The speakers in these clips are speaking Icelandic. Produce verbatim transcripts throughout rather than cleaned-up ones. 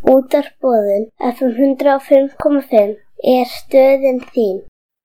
Útvarpsboðun F M hundrað og fimm komma fimm er stöðin þín.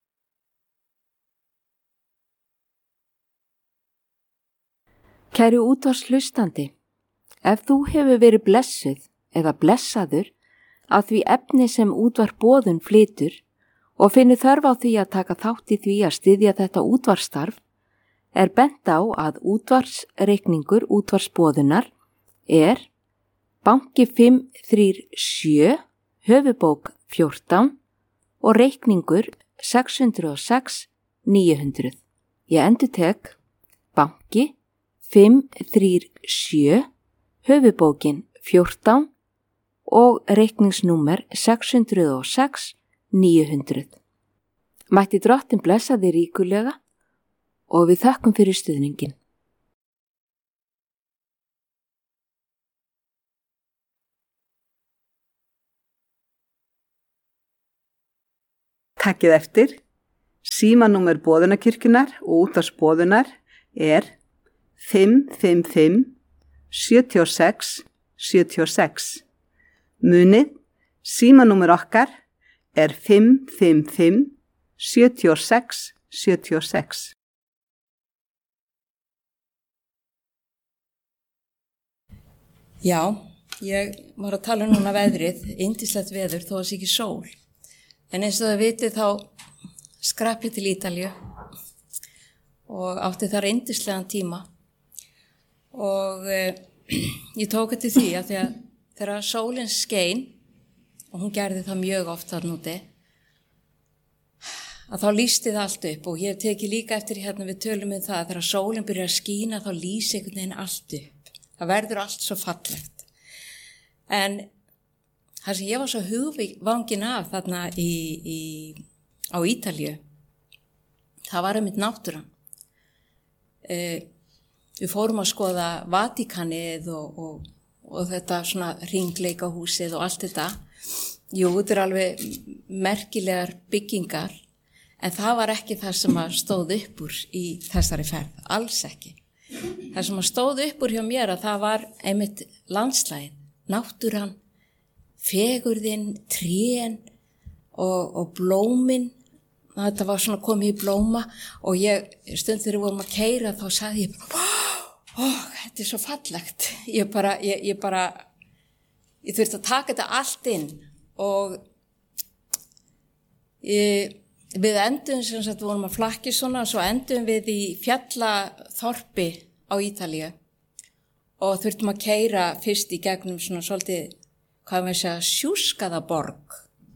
Kæri útvarpshlustandi, ef þú hefur verið blessuð eða blessaður að því efni sem Útvarpsboðun flytur og finnur þörf á því að taka þátt í því að styðja þetta útvarpsstarf, er bent á að útvarpsreikningur Útvarpsboðunar er banki fimm þrjú sjö, höfubók fjórtán og reikningur sex hundruð og sex níu hundruð. Ég endurtek banki fimm þrjú sjö, höfubókin fjórtán og reikningsnúmer sex hundruð og sex níu hundruð. Mætti Drottinn blessa þig ríkulega og við þökkum fyrir stuðningin. Takkið eftir, símanúmer boðunarkirkjunnar og útvarpsboðunar er fimm fimm fimm sjö sex sjö sex. Munið, símanúmer okkar er fimm fimm fimm sjö sex sjö sex. Já, ég var að tala núna veðrið, yndislegt veður þó að sé ekki sól. En eins og það vitið þá skrapp ég til Ítalíu og átti þar yndislegan tíma og e, ég tók eftir því að því að þegar sólin skein, og hún gerði það mjög oft þar núti, að þá lýsti það allt upp og ég hef tekið líka eftir hérna við tölum um það að þegar sólin byrjar að skína þá lýsi einhvern veginn allt upp. Það verður allt svo fallegt. En það sem ég var svo hugvangin af þarna í, í, á Ítalíu, það var einmitt náttúran. E, við fórum að skoða Vatíkanið og, og, og þetta svona hringleikahúsið og allt þetta. Jú, þetta er alveg merkilegar byggingar, en það var ekki það sem stóð upp úr í þessari ferð, alls ekki. Það sem stóð upp úr hjá mér að það var einmitt landslagið, náttúran, fegurðin, trén og, og blómin. Þetta var svona komið í blóma og ég, stund þegar við vorum að keyra þá sagði ég bara, ó, þetta er svo fallegt. Ég bara, ég, ég bara, ég þurfti að taka þetta allt inn og ég, við endum sem sagt, við vorum að flakki svona, svo endum við í fjallaþorpi á Ítalíu og þurftum að keyra fyrst í gegnum svona svolítið, hvað maður segja, sjúskaða borg.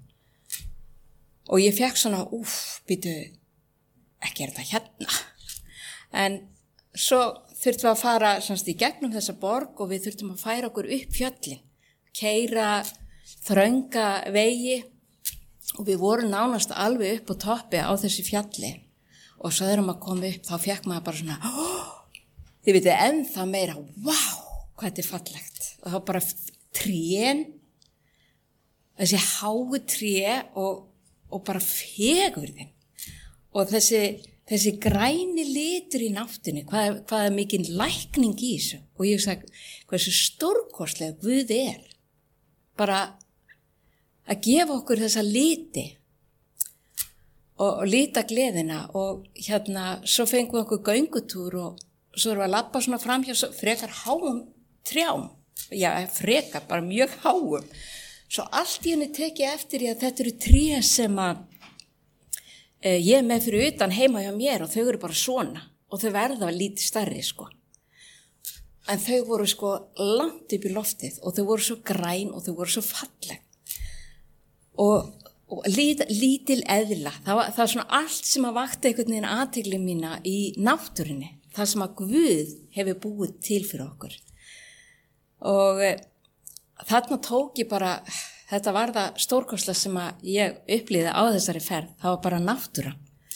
Og ég fekk svona, úff, býtu, ekki er þetta hérna. En svo þurftum við að fara semst í gegnum þessa borg og við þurftum að færa okkur upp fjöllin, keyra þrönga vegi og við vorum nánast alveg upp á toppi á þessi fjalli. Og svo þegar maður kom upp, þá fekk maður bara svona, ó, þið vitið ennþá meira, vá, hvað þetta er fallegt. Og þá bara trén, þessi háu tré og, og bara fegurðin og þessi, þessi græni litur í náttúrunni, hvað, hvað er mikinn lækning í þessu og ég sagði hvað þessu stórkostlega Guð er bara að gefa okkur þessa liti og, og lita gleðina og hérna svo fengum við okkur göngutúr og svo erum við að labba svona fram hjá frekar háum trjám, já frekar bara mjög háum. Svo allt í henni tekið eftir ég að þetta eru tré sem að e, ég er með fyrir utan heima hjá mér og þau eru bara svona og þau verða lítið stærri sko. En þau voru sko langt upp í loftið og þau voru svo græn og þau voru svo falleg. Og, og lít, lítil eðla, það var, það var svona allt sem að vakta einhvern veginn athygli mína í náttúrunni, það sem að Guð hefur búið til fyrir okkur. Og þarna tók ég bara, þetta var það stórkostlega sem að ég upplýði á þessari ferð, það var bara náttúran.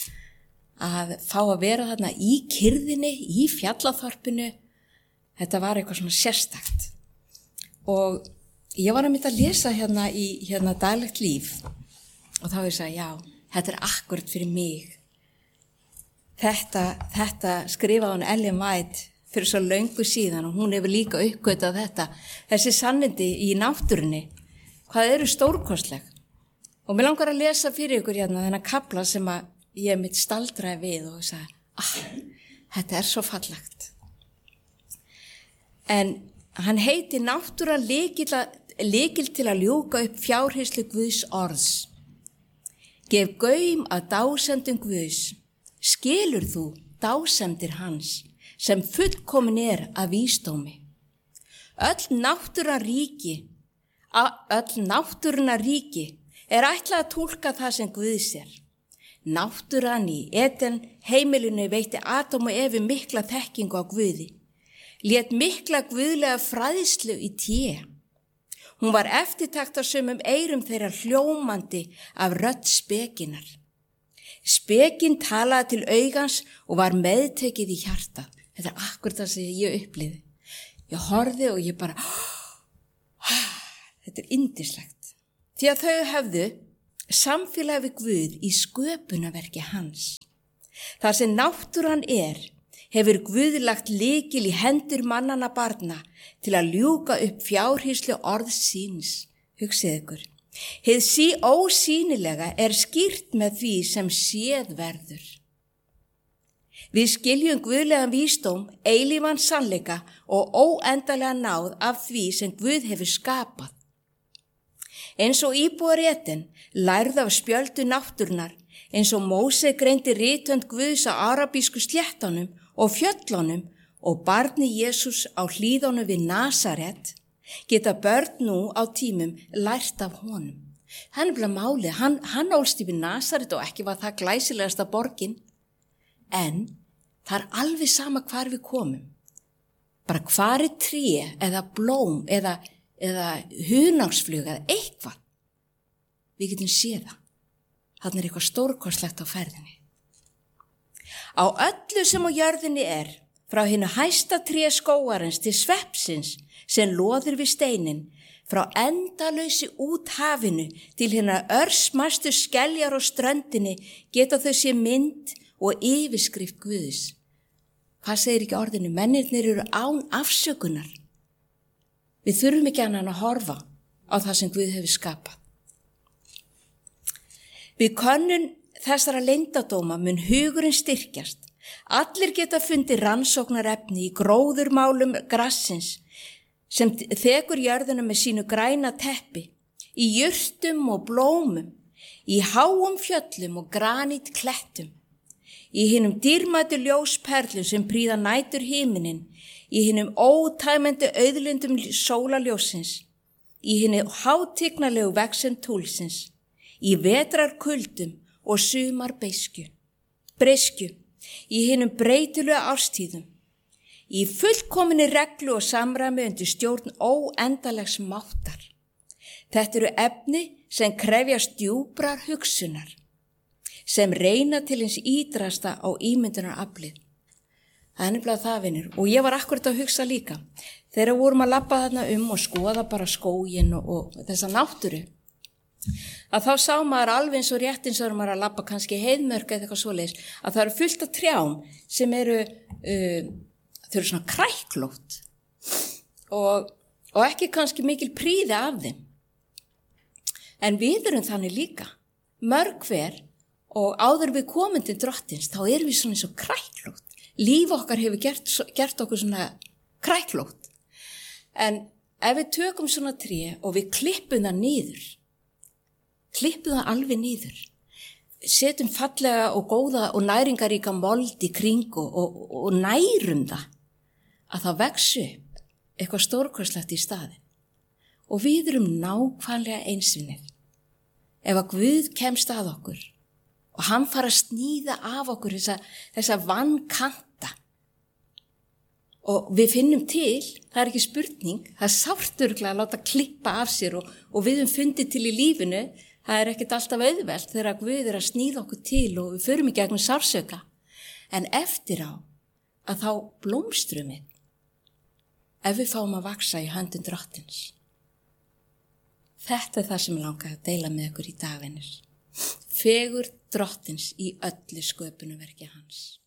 Að fá að vera þarna í kyrðinni, í fjallaþorpinu, þetta var eitthvað svona sérstakt. Og ég var að mynda að lesa hérna í hérna daglegt líf og þá ég sagði, já, þetta er akkurat fyrir mig. Þetta, þetta skrifaði hún Ellen White fyrir svo löngu síðan og hún hefur líka uppgötað þetta. Þessi sannindi í náttúrunni hvað eru stórkostleg. Og mér langar að lesa fyrir ykkur hérna þennan kafla sem að ég mitt staldraði við og sagði, ah, þetta er svo fallegt. En hann heiti náttúra lykil, lykil til að ljúka upp fjárhyslu Guðs orðs. Gef gaum að dásemdum Guðs. Skilur þú dásemdir hans sem fullkomin er af vísdómi. Öll náttúra ríki, öll náttúruna ríki er ætlað að túlka það sem Guðs er. Náttúran í Eden heimilinu veitti Adam og Evu mikla þekkingu á Guði. Lét mikla guðlega fræðslu í té. Hún var eftirtaktarsömum eyrum þeirra hljómandi af rödd spekinar. Spekin talaði til augans og var meðtekið í hjartað. Þetta er akkurat það sem ég upplifði. Ég horfði og ég bara, þetta er yndislegt. Því að þau höfðu samfélag við Guð í sköpunarverki hans. Það sem náttúran er, hefur Guð lagt lykil í hendur mannanna barna til að ljúka upp fjárhyslu orðs síns. Hugsið ykkur. Hið sí ósýnilega er skýrt með því sem séð verður. Við skiljum guðlegan vísdóm, eilífan sannleika og óendalega náð af því sem Guð hefur skapað. Eins og íbúar Eden lærðu af spjöldu náttúrunnar, eins og Móse greindi ritönd Guðs á arabísku sléttunum og fjöllunum og barni Jesús á hlíðunum við Nasaret, geta börn nú á tímum lært af honum. Hann er bara málið, hann, hann ólst í við Nasaret og ekki var það glæsilegasta borgin, en það er alveg sama hvar við komum. Bara hvar er tré eða blóm eða, eða hunangsflug eða eitthvað. Við getum séð það. Þarna er eitthvað stórkostlegt á ferðinni. Á öllu sem á jörðinni er, frá hinu hæsta tré skógarins til sveppsins sem loður við steinin, frá endalausi út hafinu til hérna örsmæstu skeljar og ströndinni geta þau sé mynd og yfirskrift Guðs. Hvað segir ekki orðinu? Mennirnir eru án afsökunar. Við þurfum ekki annan að horfa á það sem Guð hefur skapað. Við könnun þessara leyndardóma mun hugurinn styrkjast. Allir geta fundið rannsóknarefni í gróðurmálum grassins sem þekur jörðina með sínu græna teppi, í jurtum og blómum, í háum fjöllum og granít klettum, í hinum dýrmætu ljósperlum sem prýða nætur himinin, í hinum ótæmandi auðlundum sólarljósins, í hinum hátignarlegu vexen túlsins, í vetrar kuldum og sumar beiskju, breyskju, í hinum breytilega árstíðum, í fullkominni reglu og samræmi undir stjórn óendalegs máttar. Þetta eru efni sem krefjast djúprar hugsunar, sem reyna til hins ídrasta á ímyndunaraflið. Það er nefnilega það, vinir. Og ég var akkurat að hugsa líka. Þegar vorum að labba þarna um og skoða bara skóginn og, og þessa náttúru, að þá sá maður alveg eins og rétt eins og maður að labba kannski heiðmörk eða eitthvað svoleiðis, að það eru fullt af trjám sem eru, uh, þau eru svona kræklótt og, og ekki kannski mikil prýði af þeim. En við erum þannig líka, mörg hver, og áður við komum til drottins, þá erum við svona eins og kræklótt. Líf okkar hefur gert, gert okkur svona kræklótt. En ef við tökum svona tré og við klippum það niður, klippum það alveg niður, setjum fallega og góða og næringaríka mold í kring og, og, og nærum það, að það vex upp eitthvað stórkostlegt í staðinn. Og við erum nákvæmlega einsvinnir. Ef að Guð kemst að okkur og hann fara að sníða af okkur þessa, þessa vannkanta og við finnum til, það er ekki spurning, það er sárt örugglega að láta klippa af sér og, og við höfum fundið til í lífinu, það er ekkert alltaf auðvelt þegar Guð er að sníða okkur til og við förum í gegnum sársauka. En eftir á að þá blómstrum við, ef við fáum að vaxa í höndum drottins. Þetta er það sem ég langaði að deila með ykkur í dag, vinir. Fegur drottins í öllu sköpunarverki hans.